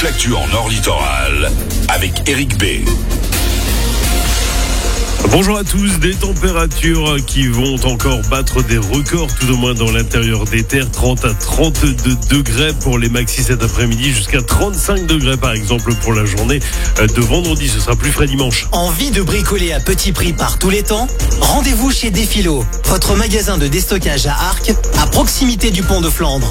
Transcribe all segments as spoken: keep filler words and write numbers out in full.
l'actu en Nord Littoral avec Eric B. Bonjour à tous, des températures qui vont encore battre des records, tout au moins dans l'intérieur des terres, trente à trente-deux degrés pour les maxis cet après-midi, jusqu'à trente-cinq degrés par exemple pour la journée de vendredi, ce sera plus frais dimanche. Envie de bricoler à petit prix par tous les temps ? Rendez-vous chez Défilo, votre magasin de déstockage à Arques, à proximité du pont de Flandre.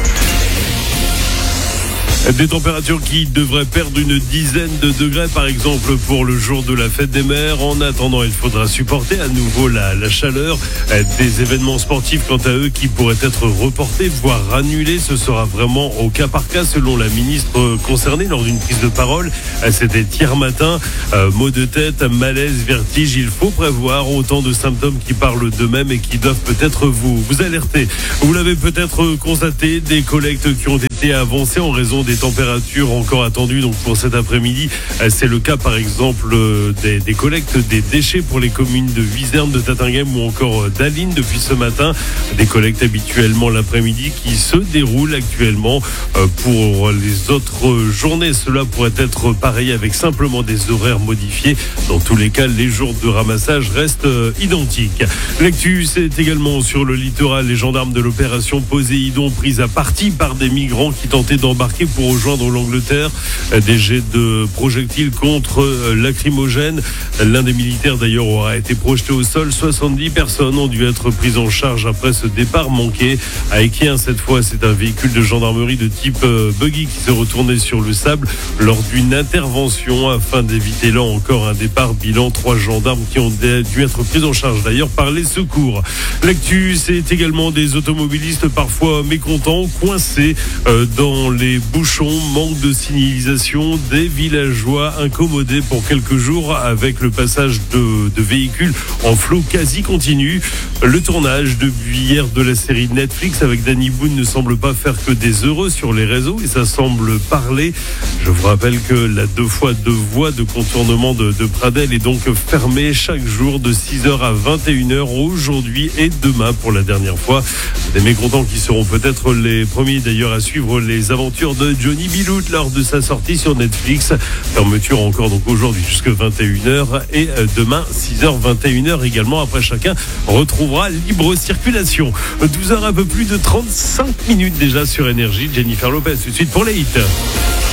Des températures qui devraient perdre une dizaine de degrés par exemple pour le jour de la fête des mères. En attendant, il faudra supporter à nouveau la, la chaleur. Des événements sportifs quant à eux qui pourraient être reportés, voire annulés. Ce sera vraiment au cas par cas selon la ministre concernée lors d'une prise de parole. C'était hier matin. Euh, maux de tête, malaise, vertige. Il faut prévoir autant de symptômes qui parlent d'eux-mêmes et qui doivent peut-être vous, vous alerter. Vous l'avez peut-être constaté, des collectes qui ont été avancées en raison des températures encore attendues donc pour cet après-midi. C'est le cas par exemple des, des collectes des déchets pour les communes de Wizerne, de Tatinghem ou encore d'Aline depuis ce matin. Des collectes habituellement l'après-midi qui se déroulent actuellement pour les autres journées. Cela pourrait être pareil avec simplement des horaires modifiés. Dans tous les cas, les jours de ramassage restent identiques. L'actu, c'est également sur le littoral. Les gendarmes de l'opération Poséidon pris à partie par des migrants qui tentaient d'embarquer pour rejoindre l'Angleterre. Des jets de projectiles contre lacrymogènes. L'un des militaires d'ailleurs aura été projeté au sol. soixante-dix personnes ont dû être prises en charge après ce départ manqué. À Équien, cette fois, c'est un véhicule de gendarmerie de type buggy qui s'est retourné sur le sable lors d'une intervention afin d'éviter là encore un départ. Bilan, trois gendarmes qui ont dû être pris en charge d'ailleurs par les secours. L'actu, c'est également des automobilistes parfois mécontents, coincés dans les bouchons, manque de signalisation, des villageois incommodés pour quelques jours avec le passage de, de véhicules en flot quasi continu. Le tournage depuis hier de la série Netflix avec Danny Boone ne semble pas faire que des heureux sur les réseaux et ça semble parler. Je vous rappelle que la deux fois deux voies de contournement de, de Pradel est donc fermée chaque jour de six heures à vingt et une heures aujourd'hui et demain pour la dernière fois. Des mécontents qui seront peut-être les premiers d'ailleurs à suivre les aventures de Johnny B. Loot lors de sa sortie sur Netflix. Fermeture encore donc aujourd'hui jusqu'à vingt et une heures et demain six heures vingt et une heures également. Après, chacun retrouvera libre circulation. douze heures un peu plus de trente-cinq minutes déjà sur Énergie. Jennifer Lopez tout de suite pour les hits.